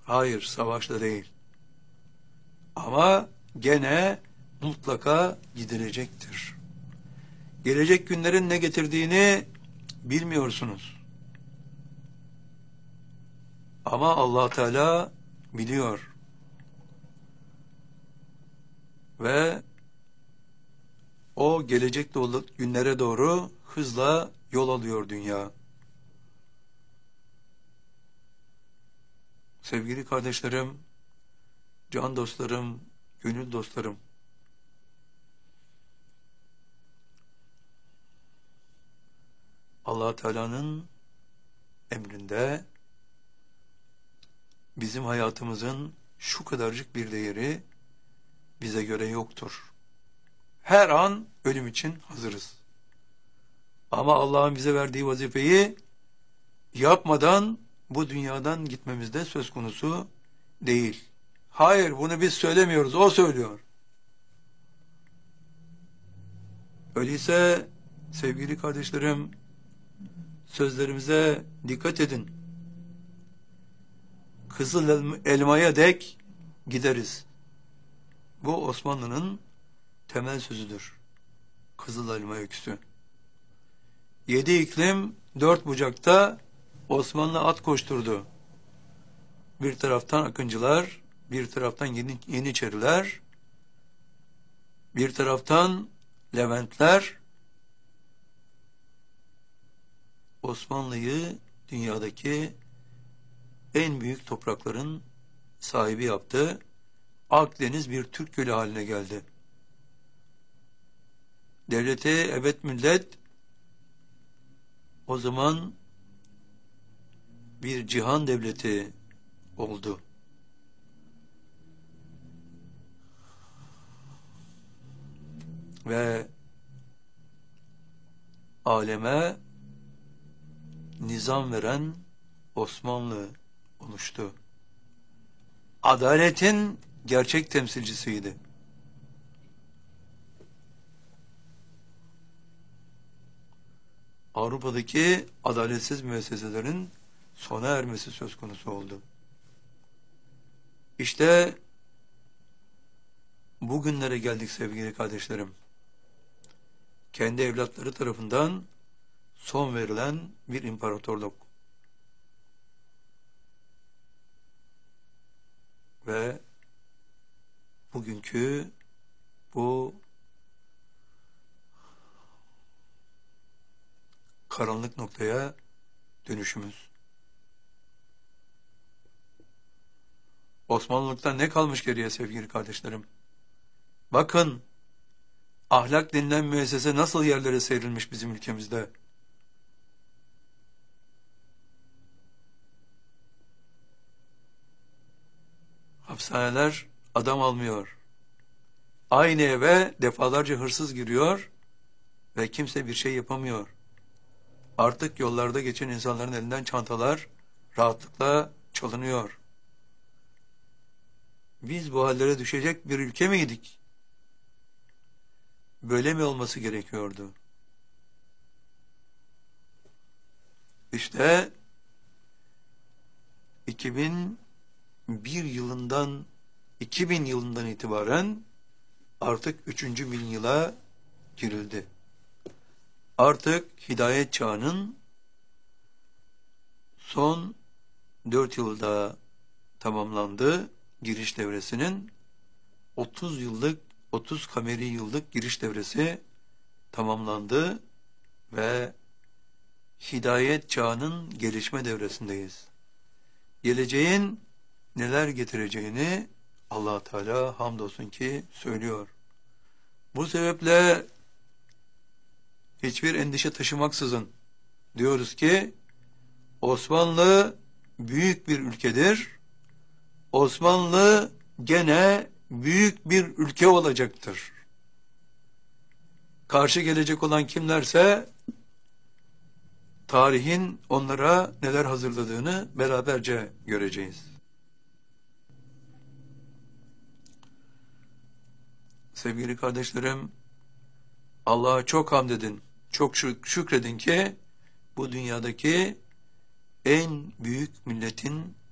Hayır, savaşla değil. Ama gene mutlaka gidilecektir. Gelecek günlerin ne getirdiğini bilmiyorsunuz. Ama Allah Teala biliyor. Ve o gelecek günlere doğru hızla yol alıyor dünya. Sevgili kardeşlerim, can dostlarım, gönül dostlarım, Allah Teala'nın emrinde bizim hayatımızın şu kadarcık bir değeri bize göre yoktur. Her an ölüm için hazırız. Ama Allah'ın bize verdiği vazifeyi yapmadan bu dünyadan gitmemiz de söz konusu değil. Hayır, bunu biz söylemiyoruz, o söylüyor. Öyleyse sevgili kardeşlerim, sözlerimize dikkat edin. Kızıl elmaya dek gideriz. Bu Osmanlı'nın temel sözüdür. Kızıl elma öyküsü. 7 iklim 4 bucakta Osmanlı at koşturdu. Bir taraftan Akıncılar, bir taraftan Yeniçeriler, bir taraftan Leventler Osmanlı'yı dünyadaki en büyük toprakların sahibi yaptı. Akdeniz bir Türk gölü haline geldi. Devleti ebed millet o zaman bir cihan devleti oldu. Ve aleme nizam veren Osmanlı oluştu. Adaletin gerçek temsilcisiydi. Avrupa'daki adaletsiz müesseselerin sona ermesi söz konusu oldu. İşte bugünlere geldik sevgili kardeşlerim. Kendi evlatları tarafından son verilen bir imparatorluk. Ve bugünkü bu karanlık noktaya dönüşümüz. Osmanlılıktan ne kalmış geriye sevgili kardeşlerim? Bakın, ahlak denilen müessese nasıl yerlere seyrilmiş bizim ülkemizde. Hapishaneler adam almıyor. Aynı eve defalarca hırsız giriyor ve kimse bir şey yapamıyor. Artık yollarda geçen insanların elinden çantalar rahatlıkla çalınıyor. Biz bu hallere düşecek bir ülke miydik? Böyle mi olması gerekiyordu? İşte 2001 yılından 2000 yılından itibaren artık 3. bin yıla girildi. Artık hidayet çağının son 4 yılda tamamlandı. Giriş devresinin 30 kameri yıllık giriş devresi tamamlandı ve hidayet çağının gelişme devresindeyiz. Geleceğin neler getireceğini Allah Teala hamdolsun ki söylüyor. Bu sebeple hiçbir endişe taşımaksızın diyoruz ki Osmanlı büyük bir ülkedir. Osmanlı gene büyük bir ülke olacaktır. Karşı gelecek olan kimlerse tarihin onlara neler hazırladığını beraberce göreceğiz. Sevgili kardeşlerim, Allah'a çok hamd edin, çok şükredin ki bu dünyadaki en büyük milletin